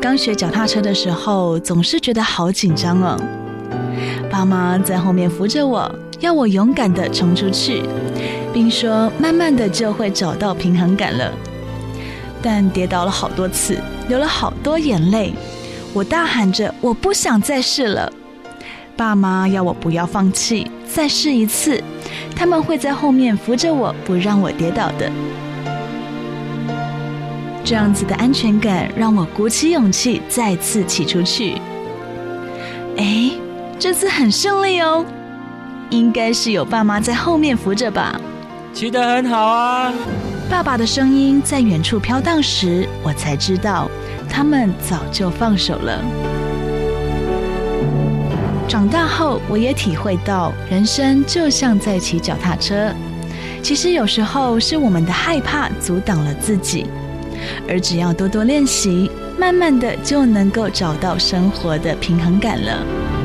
刚学脚踏车的时候，总是觉得好紧张哦。爸妈在后面扶着我，要我勇敢地冲出去，并说慢慢的就会找到平衡感了。但跌倒了好多次，流了好多眼泪，我大喊着我不想再试了。爸妈要我不要放弃，再试一次，他们会在后面扶着我，不让我跌倒的。这样子的安全感让我鼓起勇气再次骑出去。这次很顺利哦，应该是有爸妈在后面扶着吧。 骑得很好啊！ 爸爸的声音在远处飘荡时，我才知道他们早就放手了。长大后，我也体会到人生就像在骑脚踏车，其实有时候是我们的害怕阻挡了自己，而只要多多练习，慢慢的就能够找到生活的平衡感了。